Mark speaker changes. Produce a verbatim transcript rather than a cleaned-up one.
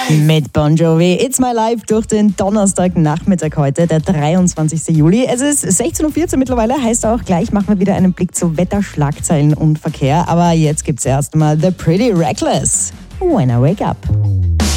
Speaker 1: Mit Bon Jovi. It's My Life durch den Donnerstagnachmittag heute, der dreiundzwanzigsten Juli. Es ist sechzehn Uhr vierzehn mittlerweile, heißt auch gleich machen wir wieder einen Blick zu Wetterschlagzeilen und Verkehr. Aber jetzt gibt's erst mal The Pretty Reckless. When I Wake Up.